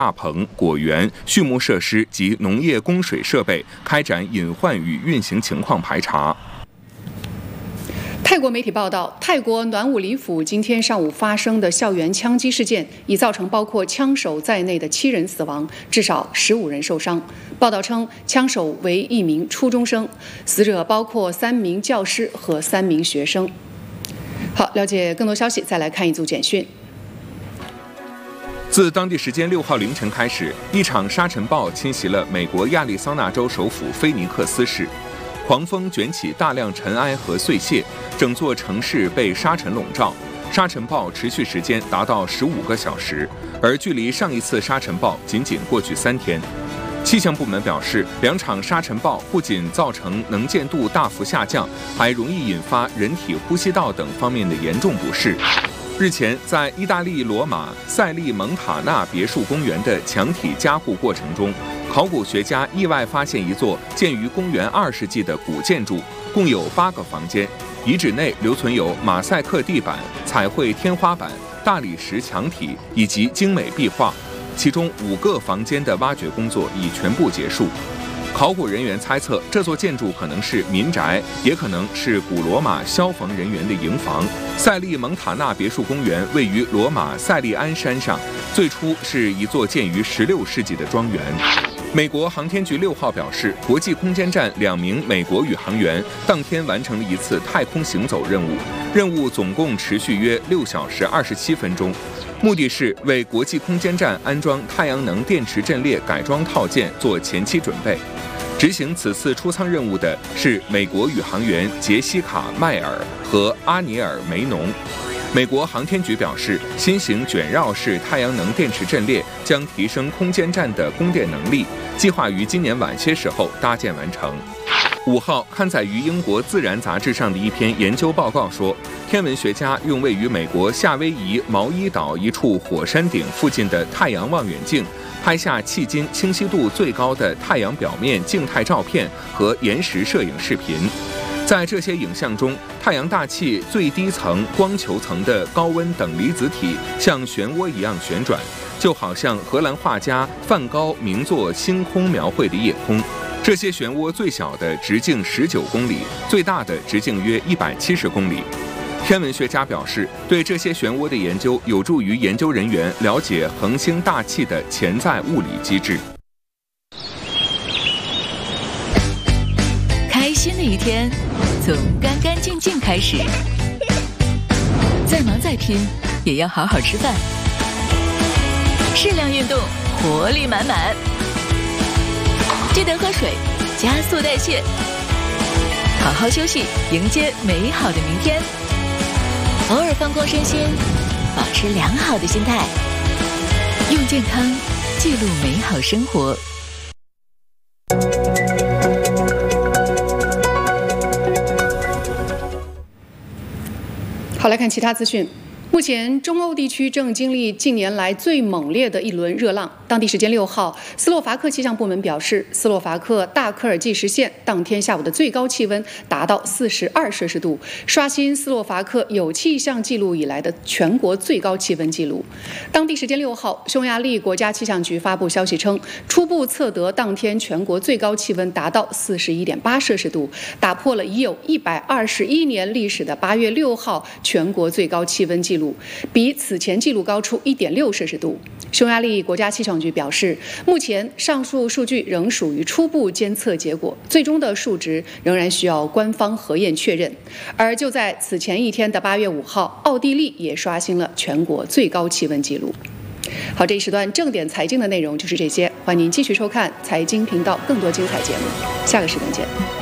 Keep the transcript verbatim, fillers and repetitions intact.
大棚、果园、畜牧设施及农业供水设备开展隐患与运行情况排查。 泰国媒体报道，泰国暖武里府今天上午发生的校园枪击事件，已造成包括枪手在内的七人死亡，至少十五人受伤。报道称，枪手为一名初中生，死者包括三名教师和三名学生。好，了解更多消息，再来看一组简讯。 自当地时间六号凌晨开始，一场沙尘暴侵袭了美国亚利桑那州首府菲尼克斯市。狂风卷起大量尘埃和碎屑，整座城市被沙尘笼罩。沙尘暴持续时间达到十五个小时，而距离上一次沙尘暴仅仅过去三天。气象部门表示，两场沙尘暴不仅造成能见度大幅下降，还容易引发人体呼吸道等方面的严重不适。日前，在意大利罗马塞利蒙塔纳别墅公园的墙体加固过程中，考古学家意外发现一座建于公元二世纪的古建筑，共有八个房间。遗址内留存有马赛克地板、彩绘天花板、大理石墙体以及精美壁画，其中五个房间的挖掘工作已全部结束。考古人员猜测，这座建筑可能是民宅，也可能是古罗马消防人员的营房。塞利蒙塔纳别墅公园位于罗马塞利安山上，最初是一座建于十六世纪的庄园。美国航天局六号表示，国际空间站两名美国宇航员当天完成了一次太空行走任务，任务总共持续约六小时二十七分钟。目的是为国际空间站安装太阳能电池阵列改装套件做前期准备。执行此次出舱任务的是美国宇航员杰西卡·迈尔和阿尼尔·梅农。美国航天局表示，新型卷绕式太阳能电池阵列将提升空间站的供电能力，计划于今年晚些时候搭建完成。五号刊载于英国《自然》杂志上的一篇研究报告说，天文学家用位于美国夏威夷毛伊岛一处火山顶附近的太阳望远镜，拍下迄今清晰度最高的太阳表面静态照片和延时摄影视频。在这些影像中，太阳大气最低层光球层的高温等离子体像漩涡一样旋转，就好像荷兰画家梵高名作《星空》描绘的夜空。这些漩涡最小的直径十九公里，最大的直径约一百七十公里。天文学家表示，对这些漩涡的研究有助于研究人员了解恒星大气的潜在物理机制。 开心的一天从干干净净开始，再忙再拼也要好好吃饭，适量运动，活力满满。记得喝水，加速代谢，好好休息，迎接美好的明天。偶尔放空身心，保持良好的心态，用健康记录美好生活。 好，来看其他资讯。目前，中欧地区正经历近年来最猛烈的一轮热浪。当地时间六号，斯洛伐克气象部门表示，斯洛伐克大科尔济什县当天下午的最高气温达到四十二摄氏度，刷新斯洛伐克有气象记录以来的全国最高气温记录。当地时间六号，匈牙利国家气象局发布消息称，初步测得当天全国最高气温达到四十一点八摄氏度，打破了已有一百二十一年历史的八月六号全国最高气温记录。比此前记录高出 一点六摄氏度。匈牙利国家气象局表示，目前上述数据仍属于初步监测结果，最终的数值仍然需要官方核验确认。而就在此前一天的八月五号，奥地利也刷新了全国最高气温记录。好，这一时段正点财经的内容就是这些，欢迎您继续收看财经频道更多精彩节目，下个时段见。